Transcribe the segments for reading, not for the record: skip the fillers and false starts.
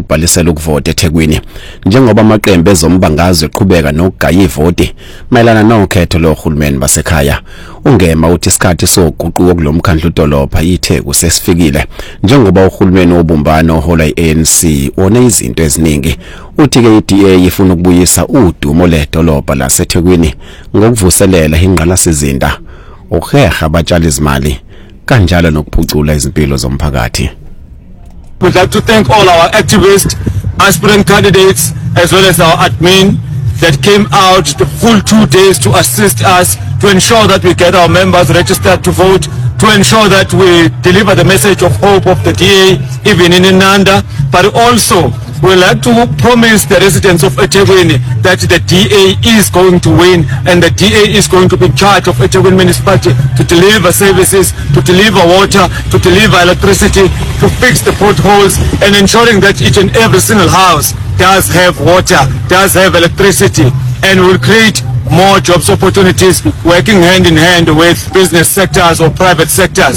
zokubhalisela ukuvota eThekwini njengoba amaqembu ezombangazwe eqhubeka nokugaya ivoti mayelana nokhetho lohulumeni basekhaya. Ungema uthi isikhathi soguquko kulomkhandlu dolopha iTheku sesifikile njengoba uhulumeni obumbano ohola iANC one izinto eziningi. Uthi ke iDA ifuna ukubuyisa udumo ledolopha laseThekwini ngokuvuselela ingqalasizinda, ukuheha abatshali izimali kanjalo nokuphucula izimpilo zomphakathi. We'd like to thank all our activists, aspirant candidates, as well as our admin that came out the full 2 days to assist us to ensure that we get our members registered to vote, to ensure that we deliver the message of hope of the DA even in Inanda, but also we'd like to promise the residents of eThekwini that the DA is going to win and the DA is going to be in charge of eThekwini municipality to deliver services, to deliver water, to deliver electricity, to fix the potholes, and ensuring that each and every single house does have water, does have electricity, and will create more jobs opportunities working hand in hand with business sectors or private sectors.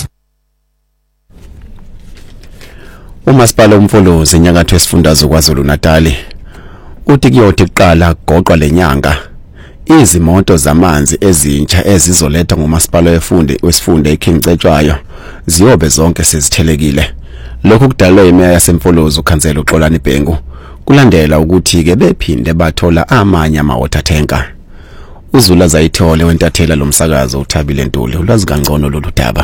Umasipala uMfolozi enyakatho esifundazwe KwaZulu-Natal uthi kuyothi kuqala goqwa lenyanga izimoto zamanzi ezintsha ezizoletha ngumasipala wesifunda eKing Cetshwayo ziyobe zonke sezithelekile. Lokhu kudalwe imeya yaseMfolozi uKhansela uXolani Bhengu kulandela ukuthi ke bephinde bathola amanye ama-water tanker. Uzula Zayithole wentathela lomsakazo uThabile Ntuli ulwazi kangcono lolu daba.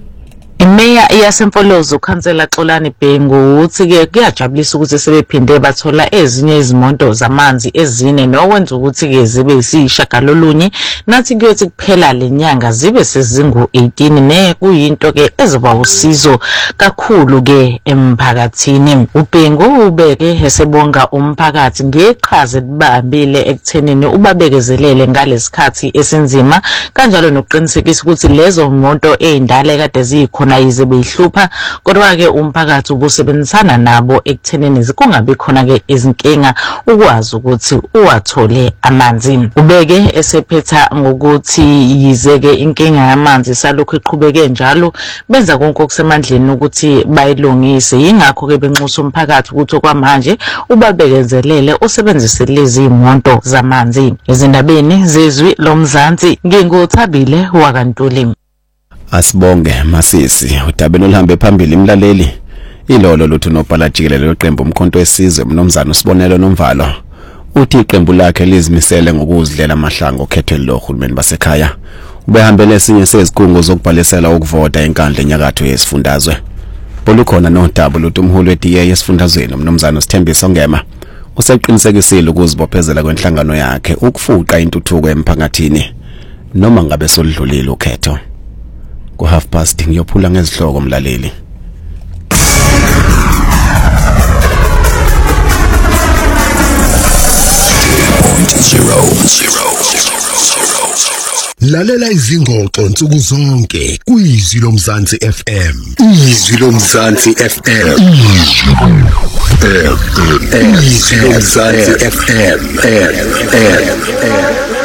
Imeya yaseMfolozi uKhansela Xolani Bhengu uthi ke kuyajabulisa ukuthi sebephinde bathola ezinye izimoto zamanzi ezine nokwenza ukuthi ke zibe isishagalolunye nathi kuyothi kuphela lenyanga zibe sezingu 18 ne kuyinto ke ezoba usizo kakhulu ke emphakathini. uBhengu ubeke esebonga umphakathi ngeqhaza libambile ekuthenini ubabekezelele ngalesikhathi esenzima kanjalo nokuqinisekisa ukuthi lezo moto ezindala kade zikhona ize beyihlupha kodwa ke umphakathi ubusebenzisana nabo ekuthenini kungabi khona ke izinkinga ukwazi ukuthi uwathole amanzi. Ubeke esephetha ngokuthi yize ke inkinga yamanzi salokhu iqhubeke njalo benza konke okusemandleni ukuthi bayilungise. Yingakho ke benxusa umphakathi ukuthi okwamanje ubabekezelele usebenzise lezi imoto zamanzi. Ezindabeni zezwi loMzansi ngingothabile waKaNtuli. Asibonge Masisi udabeni oluhambe phambili imlaleli ilolo luthu nobhala jikelele leqembu umkhonto wesizwe mnomzana uSibonelo Nomvalo uthi iqembu lakhe lizimisele ngokuzidlela amahlango okhethweni lohulumeni basekhaya. Ubehambele esinye sezikhungo zokubhalisela ukuvota enkandla enyakatho yesifundazwe. Bolukhona nodaba luthu umholi weDA yesifundazweni umnomzana uSithembiso Ngema useqinisekisile ukuzibophezela kwenhlangano yakhe ukufuqa intuthuko emphakathini noma ngabe solidlulile ukhetho. Ku 1:30 ngiyophula ngezihloko mlaleli. Lalela izingoxo nsuku zonke kuyizwi loMzansi FM. Izwi loMzansi FM. Izwi loMzansi FM.